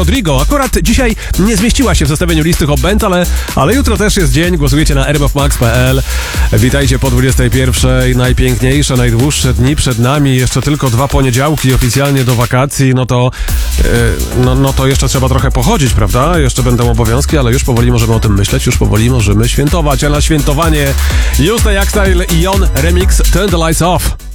Rodrigo. Akurat dzisiaj nie zmieściła się w zestawieniu listy Hot Band, ale jutro też jest dzień. Głosujecie na rmfmax.pl. Witajcie po 21. Najpiękniejsze, najdłuższe dni przed nami. Jeszcze tylko 2 poniedziałki oficjalnie do wakacji. No to jeszcze trzeba trochę pochodzić, prawda? Jeszcze będą obowiązki, ale już powoli możemy o tym myśleć. Już powoli możemy świętować. A na świętowanie Justin Jackstyle i Jon remix Turn the Lights Off.